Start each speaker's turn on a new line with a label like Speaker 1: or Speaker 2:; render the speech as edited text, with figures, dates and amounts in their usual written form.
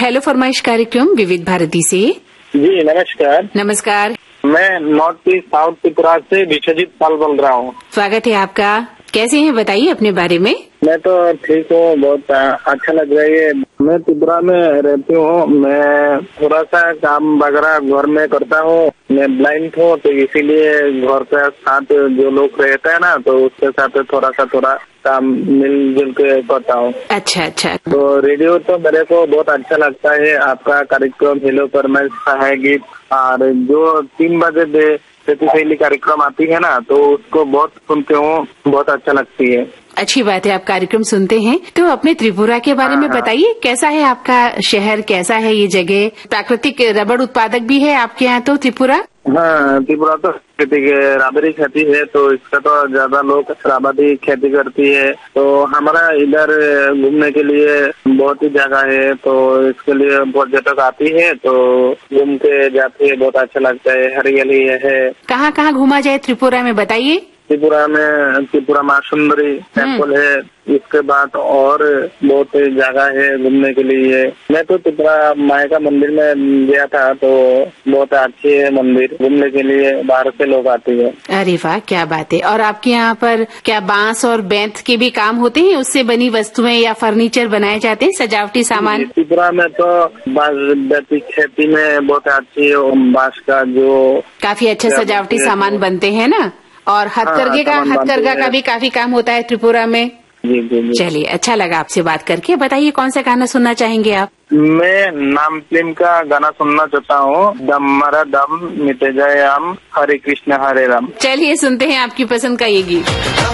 Speaker 1: Hello फरमाइश कार्यक्रम विविध भारती से।
Speaker 2: जी नमस्कार।
Speaker 1: नमस्कार।
Speaker 2: मैं नॉर्थ ईस्ट साउथ त्रिपुरा से विश्वजीत पाल बोल रहा हूँ।
Speaker 1: स्वागत है आपका। कैसे हैं बताइए अपने बारे में।
Speaker 2: मैं तो ठीक हूँ, बहुत अच्छा लग रहा है। मैं त्रिपुरा में रहती हूँ। मैं थोड़ा सा काम वगैरह घर में करता हूँ। मैं ब्लाइंड हूँ तो इसीलिए घर के साथ जो लोग रहते हैं ना, तो उसके साथ थोड़ा काम मिलजुल के करता हूँ।
Speaker 1: अच्छा।
Speaker 2: तो रेडियो तो मेरे को बहुत अच्छा लगता है। आपका कार्यक्रम हेलो फरमाइश सहायक गीत और जो 3 बजे शैली कार्यक्रम आती है ना, तो उसको बहुत सुनते हूँ, बहुत अच्छा लगती है।
Speaker 1: अच्छी बात है, आप कार्यक्रम सुनते हैं। तो अपने त्रिपुरा के बारे में बताइए, कैसा है आपका शहर, कैसा है ये जगह? प्राकृतिक रबड़ उत्पादक भी है आपके यहाँ तो त्रिपुरा?
Speaker 2: हाँ, त्रिपुरा तो रबड़ी खेती है, तो इसका तो ज्यादा लोग रबड़ी खेती करती है। तो हमारा इधर घूमने के लिए बहुत ही जगह है, तो इसके लिए पर्यटक आती है, तो घूम के जाती है, बहुत अच्छा लगता है। हरियाली है।
Speaker 1: कहाँ घूमा जाए त्रिपुरा में बताइए।
Speaker 2: त्रिपुरा में त्रिपुरा माँ सुंदरी टेम्पल है। इसके बाद और बहुत जगह है घूमने के लिए। मैं तो त्रिपुरा माई का मंदिर में गया था, तो बहुत अच्छी है मंदिर, घूमने के लिए बाहर से लोग आते हैं।
Speaker 1: अरे वाह, क्या बात है। और आपके यहाँ पर क्या बांस और बेंत के भी काम होते हैं? उससे बनी वस्तुएं या फर्नीचर बनाए जाते हैं, सजावटी सामान?
Speaker 2: त्रिपुरा में तो बांस खेती में बहुत अच्छी बांस का जो
Speaker 1: काफी अच्छा सजावटी सामान बनते हैं ना। और हथकरघा का भी काफी काम होता है त्रिपुरा में।
Speaker 2: जी।
Speaker 1: चलिए, अच्छा लगा आपसे बात करके। बताइए कौन सा गाना सुनना चाहेंगे आप?
Speaker 2: मैं नाम फिल्म का गाना सुनना चाहता हूँ। दम मरा दम मिटे जाए हम, हरे कृष्ण हरे राम।
Speaker 1: चलिए सुनते हैं आपकी पसंद का ये गीत।